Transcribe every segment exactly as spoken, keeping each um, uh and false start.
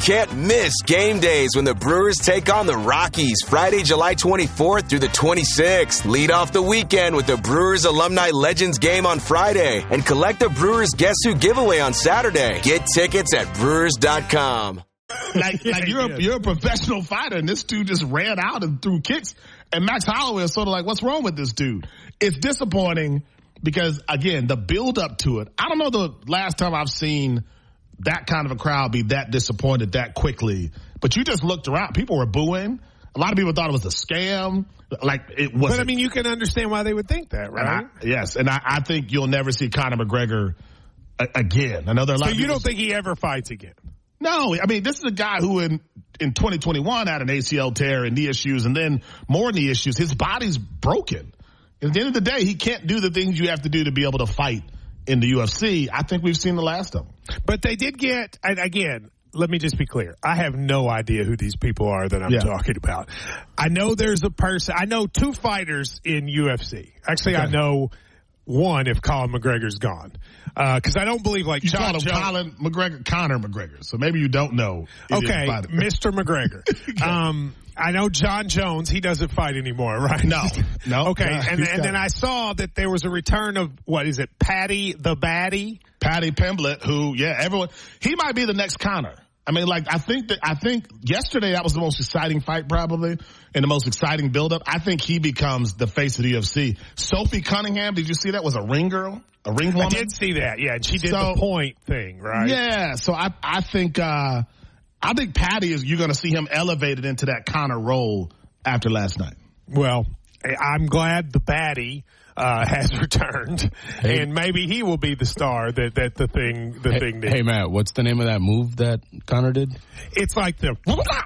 Can't miss game days when the Brewers take on the Rockies Friday, July twenty-fourth through the twenty-sixth. Lead off the weekend with the Brewers Alumni Legends game on Friday and collect the Brewers Guess Who giveaway on Saturday. Get tickets at brewers dot com. Like, like you're a, you're a professional fighter, and this dude just ran out and threw kicks. And Max Holloway is sort of like, what's wrong with this dude? It's disappointing because, again, the build up to it. I don't know the last time I've seen that kind of a crowd be that disappointed that quickly. But you just looked around. People were booing. A lot of people thought it was a scam. Like it was. But I mean, you can understand why they would think that, right? And I, yes, and I, I think you'll never see Conor McGregor a, again. I know there are a lot. So of you people don't think he ever fights again? No, I mean, this is a guy who in, in twenty twenty-one had an A C L tear and knee issues, and then more knee issues. His body's broken. At the end of the day, he can't do the things you have to do to be able to fight in the U F C. I think we've seen the last of them. But they did get, and again, let me just be clear. I have no idea who these people are that I'm yeah. talking about. I know there's a person, I know two fighters in U F C. Actually, okay. I know one if Colin McGregor's gone. Because uh, I don't believe like you John call him Jones. Colin McGregor, Conor McGregor. So maybe you don't know. Okay, Mister McGregor. okay. Um, I know John Jones. He doesn't fight anymore, right? No, no. Okay, no, and and then I saw that there was a return of what is it, Paddy the Baddy, Paddy Pimblett, who yeah, everyone he might be the next Conor. I mean, like, I think that, I think yesterday that was the most exciting fight probably and the most exciting buildup. I think he becomes the face of the U F C. Sophie Cunningham, did you see that was a ring girl? A ring woman? I did see that, yeah. And she did so, the point thing, right? Yeah. So I, I think, uh, I think Patty is, you're going to see him elevated into that Conor role after last night. Well, I'm glad the baddie Uh, has returned, hey. and maybe he will be the star that, that the thing the hey, thing did. Hey Matt, what's the name of that move that Conor did? It's like the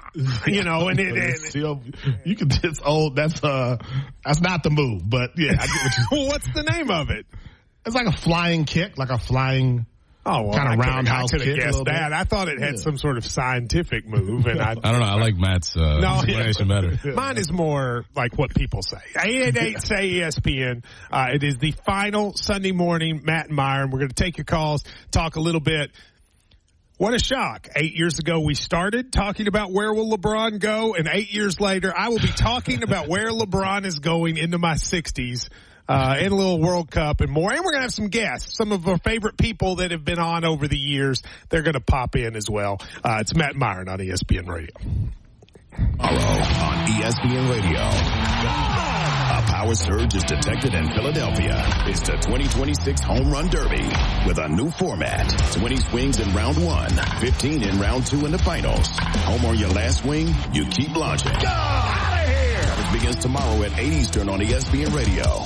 you know, and it, and you can just oh that's uh that's not the move, but yeah, I get what you. Well, what's the name of it? It's like a flying kick, like a flying. Oh, well, kind of roundhouse kick. I could have guessed that. I thought it had yeah. some sort of scientific move, and I. I don't know. I like Matt's uh, no, explanation yeah. better. Mine is more like what people say. eight eight eight say E S P N. Uh, it is the final Sunday morning, Matt and Myron. We're going to take your calls, talk a little bit. What a shock. Eight years ago, we started talking about where will LeBron go, and eight years later, I will be talking about where LeBron is going into my sixties. Uh, and a little World Cup and more. And we're going to have some guests, some of our favorite people that have been on over the years. They're going to pop in as well. Uh, it's Matt Myron on E S P N Radio. Tomorrow on E S P N Radio. A power surge is detected in Philadelphia. It's the twenty twenty-six Home Run Derby with a new format. twenty swings in round one, fifteen in round two in the finals. Home or your last swing, you keep launching. Go out of here! Coverage begins tomorrow at eight Eastern on E S P N Radio.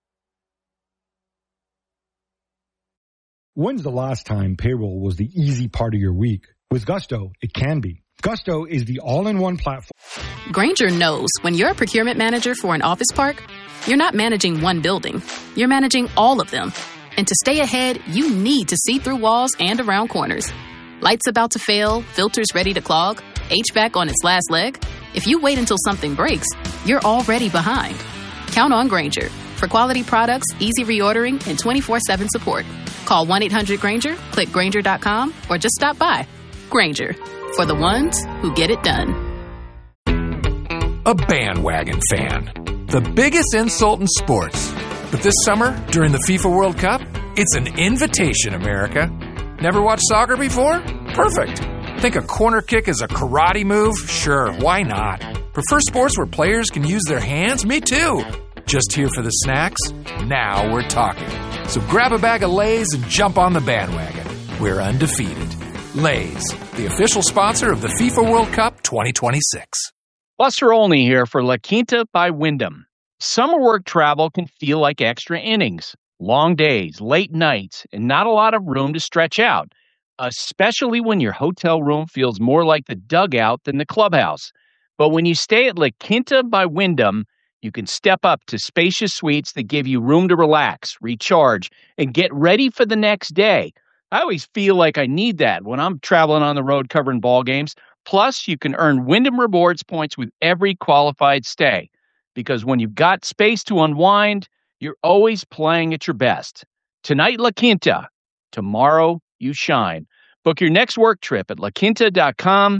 When's the last time payroll was the easy part of your week? With Gusto, it can be. Gusto is the all-in-one platform. Grainger knows when you're a procurement manager for an office park, you're not managing one building. You're managing all of them. And to stay ahead, you need to see through walls and around corners. Lights about to fail, filters ready to clog, H V A C on its last leg. If you wait until something breaks, you're already behind. Count on Grainger for quality products, easy reordering, and twenty-four seven support. Call one eight hundred Grainger, click Grainger dot com, or just stop by. Grainger, for the ones who get it done. A bandwagon fan. The biggest insult in sports. But this summer, during the FIFA World Cup, it's an invitation, America. Never watched soccer before? Perfect. Think a corner kick is a karate move? Sure, why not? Prefer sports where players can use their hands? Me too. Just here for the snacks? Now we're talking. So grab a bag of Lay's and jump on the bandwagon. We're undefeated. Lay's, the official sponsor of the FIFA World Cup twenty twenty-six. Buster Olney here for La Quinta by Wyndham. Summer work travel can feel like extra innings. Long days, late nights, and not a lot of room to stretch out, especially when your hotel room feels more like the dugout than the clubhouse. But when you stay at La Quinta by Wyndham, you can step up to spacious suites that give you room to relax, recharge, and get ready for the next day. I always feel like I need that when I'm traveling on the road covering ball games. Plus, you can earn Wyndham Rewards points with every qualified stay. Because when you've got space to unwind, you're always playing at your best. Tonight, La Quinta. Tomorrow, you shine. Book your next work trip at la quinta dot com